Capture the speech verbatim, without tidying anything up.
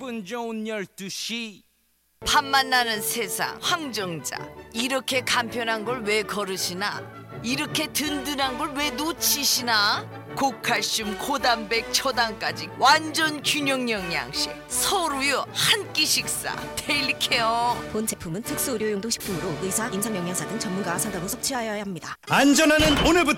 기분 좋은 열두 시. 밥맛 나는 세상 황정자. 이렇게 간편한 걸 왜 거르시나? 이렇게 든든한 걸 왜 놓치시나? 고칼슘, 고단백, 초당까지 완전 균형 영양식. 서울우유 한 끼 식사 데일리 케어. 본 제품은 특수 의료용도 식품으로 의사, 임상영양사 등 전문가와 상담 후 섭취하여야 합니다. 안전하는 오늘부터